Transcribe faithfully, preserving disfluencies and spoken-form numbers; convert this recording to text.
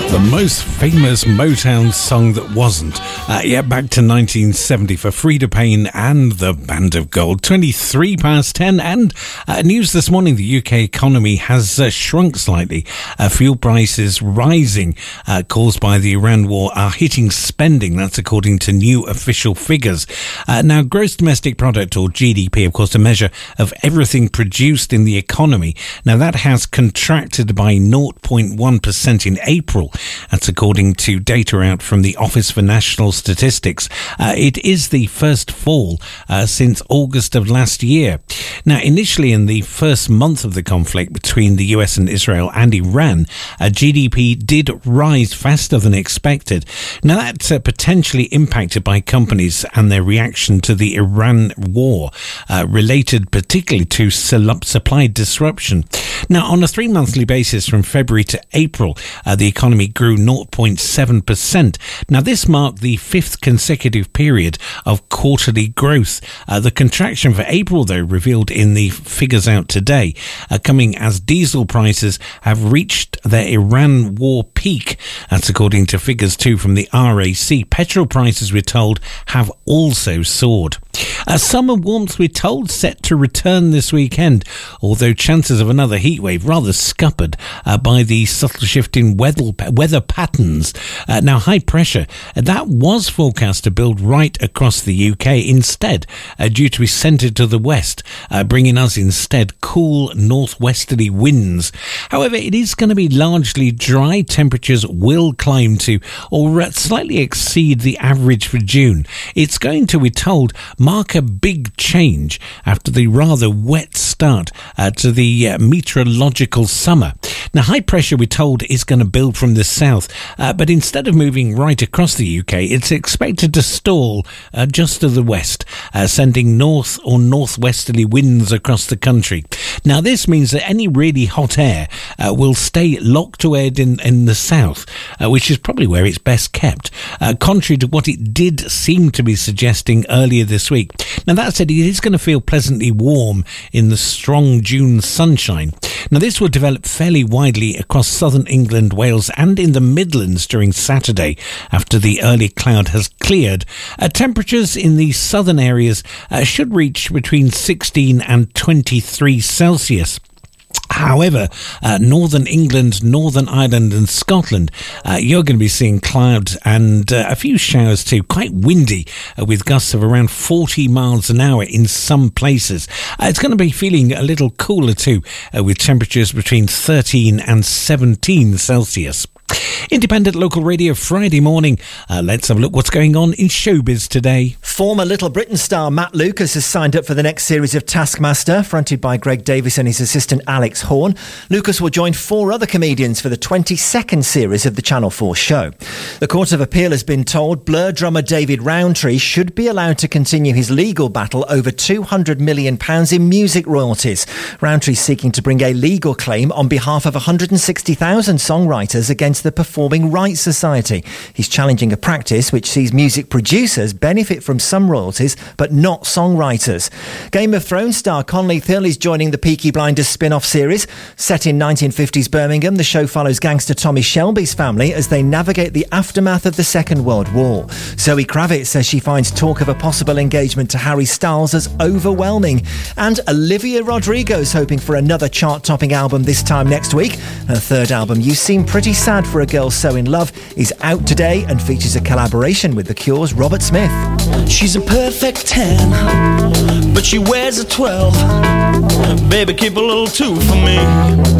The most famous Motown song that wasn't. Uh, yeah, back to nineteen seventy for Freda Payne and the Band of Gold. twenty-three past ten, and uh, news this morning, the U K economy has uh, shrunk slightly. Uh, fuel prices rising, uh, caused by the Iran war, are hitting spending. That's according to new official figures. Uh, now, gross domestic product, or G D P, of course, a measure of everything produced in the economy. Now, that has contracted by zero point one percent in April. That's according to data out from the Office for National Statistics. Uh, it is the first fall uh, since August of last year. Now, initially in the first month of the conflict between the U S and Israel and Iran, uh, G D P did rise faster than expected. Now, that's uh, potentially impacted by companies and their reaction to the Iran war, uh, related particularly to supply disruption. Now, on a three-monthly basis from February to April, uh, the economy grew zero point seven percent. Now, this marked the fifth consecutive period of quarterly growth. Uh, the contraction for April, though, revealed in the figures out today, uh, coming as diesel prices have reached their Iran war peak. That's according to figures, too, from the R A C. Petrol prices, we're told, have also soared. Uh, summer warmth, we're told, set to return this weekend, although chances of another heatwave rather scuppered uh, by the subtle shift in weather, weather patterns. Uh, now, high pressure, uh, that was forecast to build right across the U K instead, uh, due to be centred to the west, uh, bringing us instead cool northwesterly winds. However, it is going to be largely dry. Temperatures will climb to or slightly exceed the average for June. It's going to, we're told, mark a big change after the rather wet start uh, to the uh, meteorological summer. Now, high pressure, we're told, is going to build from the south, uh, but instead of moving right across the U K, it's expected to stall uh, just to the west, uh, sending north or northwesterly winds across the country. Now, this means that any really hot air uh, will stay locked away in, in the south, uh, which is probably where it's best kept, uh, contrary to what it did seem to be suggesting earlier this week. Now, that said, it is going to feel pleasantly warm in the strong June sunshine. Now, this will develop fairly widely across southern England, Wales and in the Midlands during Saturday after the early cloud has cleared. Uh, temperatures in the southern areas uh, should reach between sixteen and twenty-three Celsius. However, uh, northern England, Northern Ireland and Scotland, uh, you're going to be seeing clouds and uh, a few showers too. Quite windy, uh, with gusts of around forty miles an hour in some places. Uh, it's going to be feeling a little cooler too, uh, with temperatures between thirteen and seventeen Celsius. Independent Local Radio Friday morning. Uh, let's have a look what's going on in showbiz today. Former Little Britain star Matt Lucas has signed up for the next series of Taskmaster, fronted by Greg Davis and his assistant Alex Horne. Lucas will join four other comedians for the twenty-second series of the Channel four show. The Court of Appeal has been told Blur drummer David Rowntree should be allowed to continue his legal battle over two hundred million pounds in music royalties. Rowntree is seeking to bring a legal claim on behalf of one hundred sixty thousand songwriters against the Performing Rights Society. He's challenging a practice which sees music producers benefit from some royalties but not songwriters. Game of Thrones star Conley Thill is joining the Peaky Blinders spin-off series. Set in nineteen fifties Birmingham, the show follows gangster Tommy Shelby's family as they navigate the aftermath of the Second World War. Zoe Kravitz says she finds talk of a possible engagement to Harry Styles as overwhelming. And Olivia Rodrigo's hoping for another chart-topping album this time next week. Her third album, You Seem Pretty Sad for a Girl So In Love, is out today and features a collaboration with The Cure's Robert Smith. She's a perfect ten, but she wears a twelve. Baby, keep a little two for me.